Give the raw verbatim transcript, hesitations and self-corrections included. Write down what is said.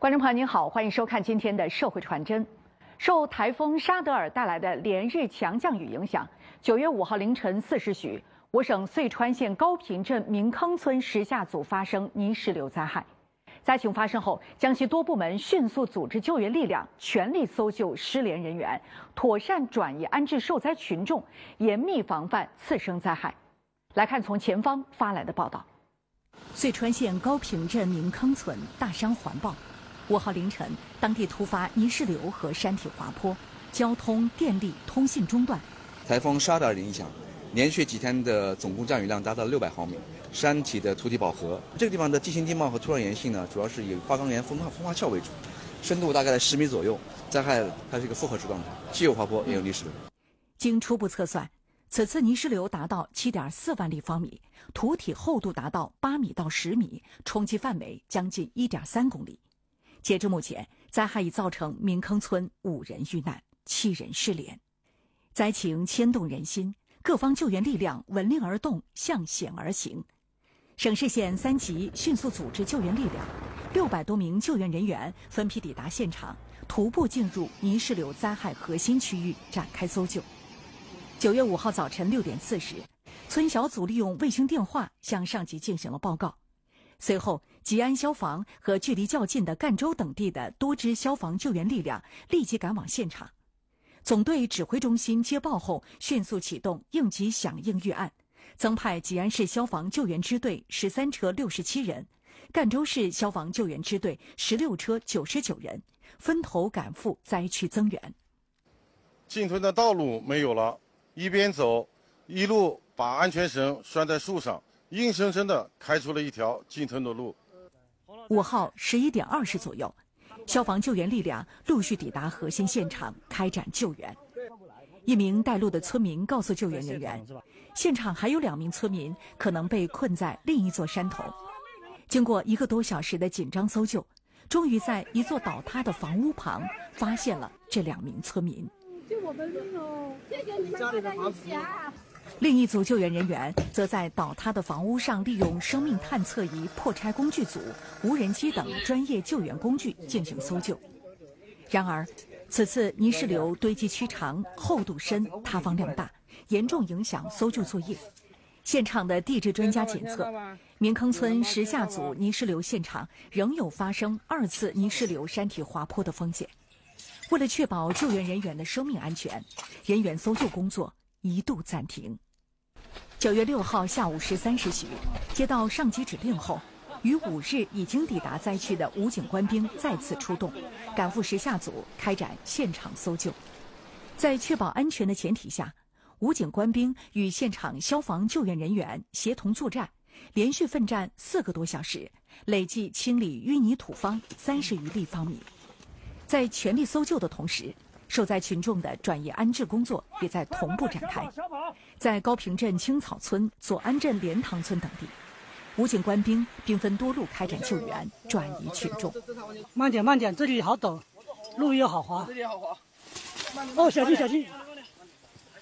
观众朋友您好，欢迎收看今天的社会传真。受台风沙德尔带来的连日强降雨影响，九月五号凌晨四时许，我省遂川县高坪镇明坑村石下组发生泥石流灾害。灾情发生后，江西多部门迅速组织救援力量，全力搜救失联人员，妥善转移安置受灾群众，严密防范次生灾害。来看从前方发来的报道：遂川县高坪镇明坑村大山环抱。五号凌晨，当地突发泥石流和山体滑坡，交通、电力、通信中断。 台风沙德尔的影响，连续几天的总共降雨量达到六百毫米，山体的土体饱和。这个地方的地形地貌和土壤岩性呢，主要是以花岗岩风化风化壳为主，深度大概在十米左右。灾害它是一个复合式状态，既有滑坡也有泥石流。 经初步测算，此次泥石流达到七点四万立方米，土体厚度达到八米到十米，冲击范围将近一点三公里。截至目前，灾害已造成明坑村五人遇难，七人失联。灾情牵动人心，各方救援力量闻令而动，向险而行。省市县三级迅速组织救援力量，六百多名救援人员分批抵达现场，徒步进入泥石流灾害核心区域展开搜救。九月五号早晨六点四十，村小组利用卫星电话向上级进行了报告。随后，吉安消防和距离较近的赣州等地的多支消防救援力量立即赶往现场。总队指挥中心接报后，迅速启动应急响应预案，增派吉安市消防救援支队十三车六十七人，赣州市消防救援支队十六车九十九人，分头赶赴灾区增援。 进村的道路没有了，一边走，一路把安全绳拴在树上，硬生生地开出了一条进村的路。 五号十一点二十左右，消防救援力量陆续抵达核心现场，开展救援。一名带路的村民告诉救援人员，现场还有两名村民可能被困在另一座山头。经过一个多小时的紧张搜救，终于在一座倒塌的房屋旁发现了这两名村民。 救我们命哦！谢谢你们大家一起啊！ 另一组救援人员则在倒塌的房屋上利用生命探测仪、破拆工具组、无人机等专业救援工具进行搜救。然而，此次泥石流堆积区长、厚度深、塌方量大，严重影响搜救作业。现场的地质专家检测，明坑村石下组泥石流现场仍有发生二次泥石流山体滑坡的风险。为了确保救援人员的生命安全，人员搜救工作一度暂停。九月六号下午十三时许，接到上级指令后，于五日已经抵达灾区的武警官兵再次出动，赶赴石下组开展现场搜救。在确保安全的前提下，武警官兵与现场消防救援人员协同作战，连续奋战四个多小时，累计清理淤泥土方三十余立方米。在全力搜救的同时，受灾群众的转移安置工作也在同步展开。在高坪镇青草村、左安镇莲塘村等地，武警官兵兵分多路开展救援，转移群众。 慢点，慢点，这里好陡，路又好滑。这里好滑。哦，小心，小心。